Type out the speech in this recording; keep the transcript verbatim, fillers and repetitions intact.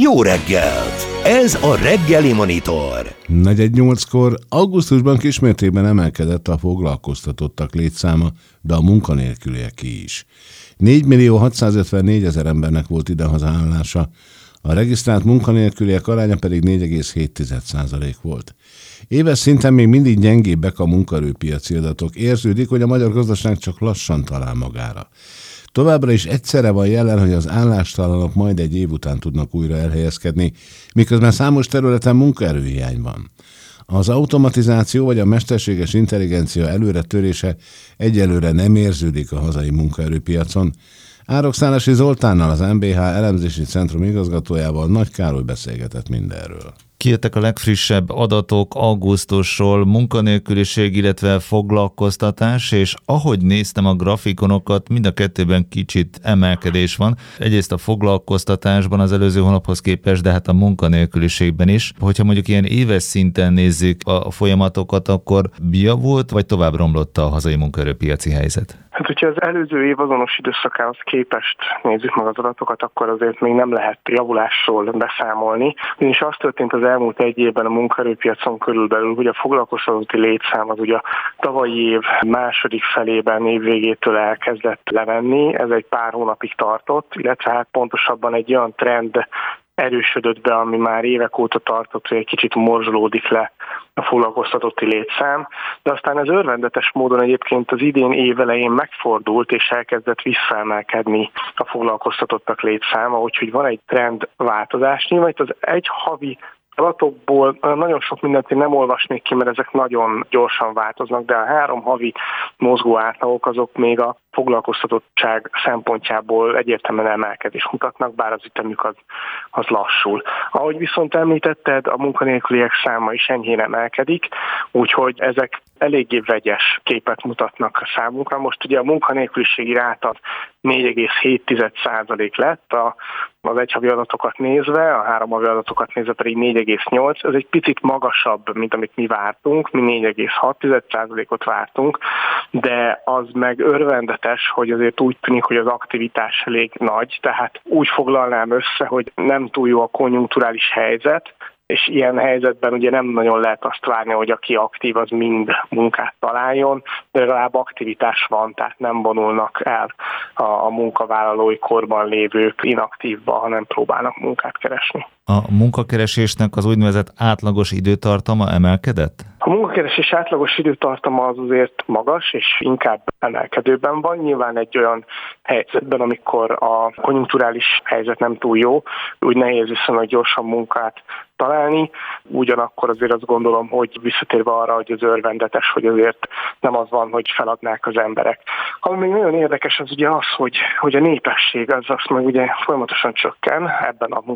Jó reggelt! Ez a Reggeli Monitor. negyven nyolckor augusztusban kismértékben emelkedett a foglalkoztatottak létszáma, de a munkanélkülieké is. négymillió hatszázötvennégy ezer embernek volt idehaza állása, a regisztrált munkanélküliek aránya pedig négy egész hét százalék volt. Éves szinten még mindig gyengébbek a munkaerőpiaci adatok. Érződik, hogy a magyar gazdaság csak lassan talál magára. Továbbra is egyszerre van jelen, hogy az állástalanok majd egy év után tudnak újra elhelyezkedni, miközben számos területen munkaerőhiány van. Az automatizáció vagy a mesterséges intelligencia előretörése egyelőre nem érződik a hazai munkaerőpiacon. Árokszálasi Zoltánnal, az em bé há elemzési centrum igazgatójával Nagy Károly beszélgetett mindenről. Kijöttek a legfrissebb adatok augusztusról, munkanélküliség, illetve foglalkoztatás, és ahogy néztem a grafikonokat, mind a kettőben kicsit emelkedés van. Egyrészt a foglalkoztatásban az előző hónaphoz képest, de hát a munkanélküliségben is. Hogyha mondjuk ilyen éves szinten nézzük a folyamatokat, akkor javult, vagy tovább romlott a hazai munkaerőpiaci helyzet? Hát, hogyha az előző év azonos időszakához képest nézzük meg az adatokat, akkor azért még nem lehet javulásról beszámolni. Ugyanis az történt az elmúlt egy évben a munkaerőpiacon körülbelül, hogy a foglalkoztatotti létszám az ugye a tavalyi év második felében, év végétől elkezdett levenni. Ez egy pár hónapig tartott, illetve hát pontosabban egy olyan trend erősödött be, ami már évek óta tartott, hogy egy kicsit morzsolódik le a foglalkoztatotti létszám, de aztán ez örvendetes módon egyébként az idén évelején megfordult, és elkezdett visszaemelkedni a foglalkoztatottak létszáma, úgyhogy van egy trendváltozás. Nyilván itt az egy havi adatokból nagyon sok mindent én nem olvasnék ki, mert ezek nagyon gyorsan változnak, de a három havi mozgó átlagok azok még a foglalkoztatottság szempontjából egyértelműen emelkedést mutatnak, bár az ütemük az, az lassul. Ahogy viszont említetted, a munkanélküliek száma is enyhén emelkedik, úgyhogy ezek eléggé vegyes képet mutatnak számunkra. Most ugye a munkanélküliségi ráta négy egész hét százalék lett, a, az egyhavi adatokat nézve, a három havi adatokat nézve pedig négy egész nyolc. Ez egy picit magasabb, mint amit mi vártunk, mi négy egész hat százalékot vártunk, de az meg örvendetes, hogy azért úgy tűnik, hogy az aktivitás elég nagy, tehát úgy foglalnám össze, hogy nem túl jó a konjunkturális helyzet, és ilyen helyzetben ugye nem nagyon lehet azt várni, hogy aki aktív, az mind munkát találjon, de legalább aktivitás van, tehát nem vonulnak el a, a munkavállalói korban lévők inaktívba, hanem próbálnak munkát keresni. A munkakeresésnek az úgynevezett átlagos időtartama emelkedett? A munkakeresés átlagos időtartama az azért magas, és inkább emelkedőben van. Nyilván egy olyan helyzetben, amikor a konjunkturális helyzet nem túl jó, úgy nehéz viszonylag gyorsan munkát találni. Ugyanakkor azért azt gondolom, hogy visszatérve arra, hogy az örvendetes, hogy azért nem az van, hogy feladnák az emberek. Ami még nagyon érdekes, az ugye az, hogy, hogy a népesség az azt meg ugye folyamatosan csökken ebben a